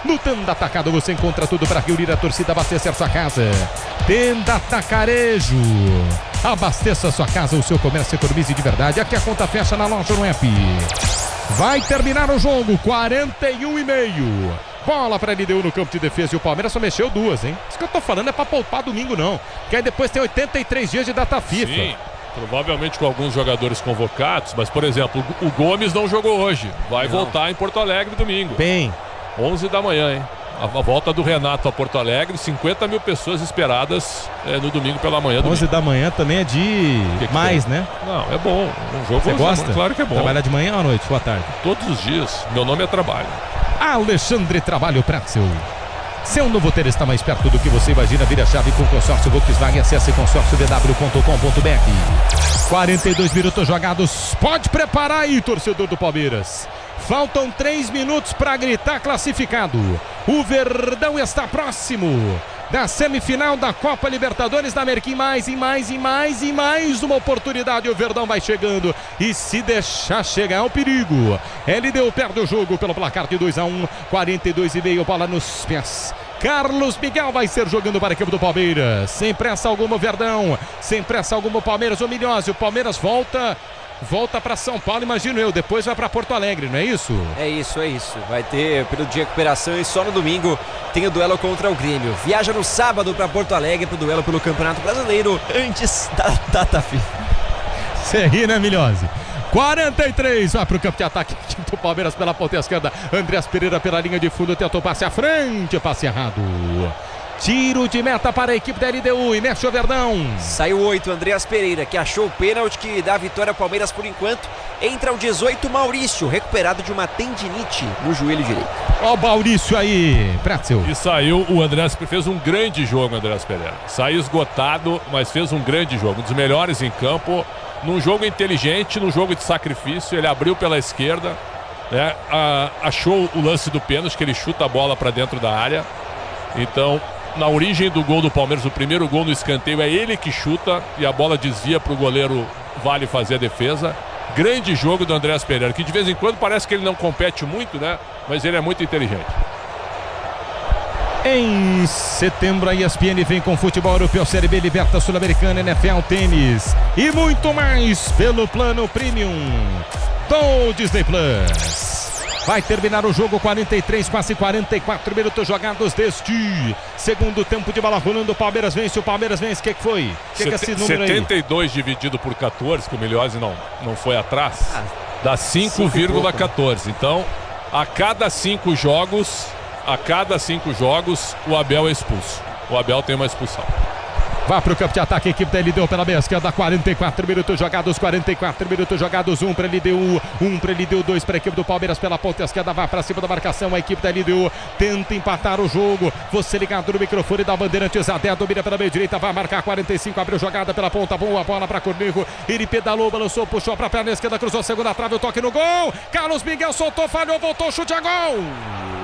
No Tenda Atacado você encontra tudo para reunir a torcida, abastecer sua casa. Tenda Atacarejo. Abasteça sua casa, o seu comércio, economize de verdade. Aqui a conta fecha na loja no app. Vai terminar o jogo, 41,5. Bola para LDU no campo de defesa e o Palmeiras só mexeu duas, hein? Isso que eu tô falando é para poupar domingo não, que aí depois tem 83 dias de data FIFA. Sim, provavelmente com alguns jogadores convocados, mas por exemplo, o Gomes não jogou hoje, vai voltar em Porto Alegre domingo. Bem, 11 da manhã, hein? A volta do Renato a Porto Alegre, 50 mil pessoas esperadas no domingo pela manhã. 11 da manhã também é de mais, né? Não, é bom. Um jogo você gosta? Claro que é bom. Trabalhar de manhã ou à noite? Boa tarde. Todos os dias. Meu nome é trabalho. Alexandre Trabalho Pretzel. Seu novo ter está mais perto do que você imagina. Vira a chave com consórcio Volkswagen. Acesse consórciovw.com.br. 42 minutos jogados. Pode preparar aí, torcedor do Palmeiras. Faltam 3 minutos para gritar classificado. O Verdão está próximo da semifinal da Copa Libertadores da América. E mais uma oportunidade. O Verdão vai chegando e se deixar chegar é um perigo. LDU perde o jogo pelo placar de 2-1. 42,5, bola nos pés. Carlos Miguel vai ser jogando para a equipe do Palmeiras. Sem pressa alguma o Verdão, sem pressa alguma o Palmeiras. O Milhose, o Palmeiras volta para São Paulo, imagino eu, depois vai para Porto Alegre, não é isso? É isso. Vai ter período de recuperação e só no domingo tem o duelo contra o Grêmio. Viaja no sábado para Porto Alegre para o duelo pelo Campeonato Brasileiro antes da data FIFA. Você ri, né, Milhose? 43, vai para o campo de ataque do Palmeiras pela ponta esquerda. Andreas Pereira pela linha de fundo, tentou passe à frente, passe errado. Tiro de meta para a equipe da LDU e mexe o Verdão. Saiu 8, Andreas Pereira, que achou o pênalti que dá a vitória ao Palmeiras por enquanto. Entra o 18, Maurício, recuperado de uma tendinite no joelho direito. Ó o Maurício aí, Pretzel. E saiu o Andreas, fez um grande jogo, Andreas Pereira. Saiu esgotado, mas fez um grande jogo, um dos melhores em campo. Num jogo inteligente, num jogo de sacrifício, ele abriu pela esquerda, né? Achou o lance do pênalti, que ele chuta a bola para dentro da área. Então, na origem do gol do Palmeiras, o primeiro gol no escanteio é ele que chuta e a bola desvia para o goleiro Vale fazer a defesa. Grande jogo do Andreas Pereira, que de vez em quando parece que ele não compete muito, né? Mas ele é muito inteligente. Em setembro, a ESPN vem com futebol europeu, Série B, Liberta, Sul-Americana, NFL, tênis e muito mais pelo plano Premium do Disney Plus. Vai terminar o jogo, 43, quase 44 minutos jogados deste segundo tempo de bola rolando. O Palmeiras vence, o que foi? O que é esse número aí? 72 dividido por 14, que o Milhose não foi atrás, dá 5,14. Então, a cada 5 jogos, o Abel é expulso. O Abel tem uma expulsão. Vai para o campo de ataque, a equipe da LDU pela meia esquerda, 44 minutos jogados, 1 para LDU, 1 para LDU, 2 para a equipe do Palmeiras pela ponta esquerda, vai para cima da marcação, a equipe da LDU tenta empatar o jogo, você ligado no microfone da Bandeirantes, Adé domina pela meia direita, vai marcar 45, abriu jogada pela ponta, boa bola para Cornejo, ele pedalou, balançou, puxou para a perna esquerda, cruzou a segunda trave, o toque no gol, Carlos Miguel soltou, falhou, voltou, chute a gol!